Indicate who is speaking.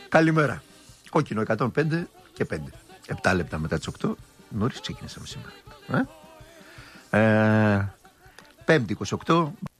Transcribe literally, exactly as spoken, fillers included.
Speaker 1: Καλημέρα. Κόκκινο εκατόν πέντε και πέντε. επτά λεπτά μετά τις οκτώ. Νωρίς ξεκινήσαμε σήμερα. Ε? Ε, πέμπτη είκοσι οκτώ